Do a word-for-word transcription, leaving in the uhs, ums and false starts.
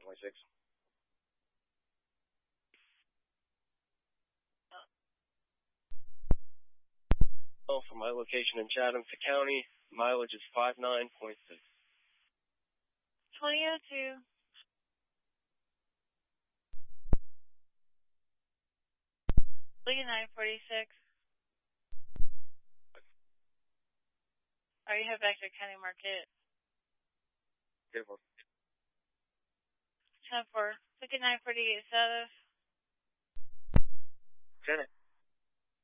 twenty-six. Oh, for my location in Chatham County, mileage is five nine point six. twenty oh two. Lincoln nine forty-six. Are you head back to County Market? Beautiful. ten four. Lincoln nine forty-eight South. Janet.